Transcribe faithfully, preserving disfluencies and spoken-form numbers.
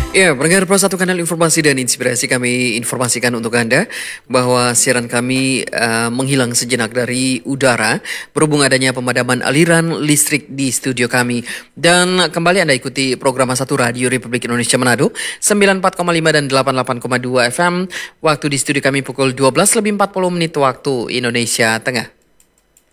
Ya, pendengar Pro satu Kanal Informasi dan Inspirasi, kami informasikan untuk Anda bahwa siaran kami uh, menghilang sejenak dari udara berhubung adanya pemadaman aliran listrik di studio kami. Dan kembali Anda ikuti program satu Radio Republik Indonesia Manado sembilan puluh empat koma lima dan delapan puluh delapan koma dua F M. Waktu di studio kami pukul dua belas lebih empat puluh menit waktu Indonesia Tengah.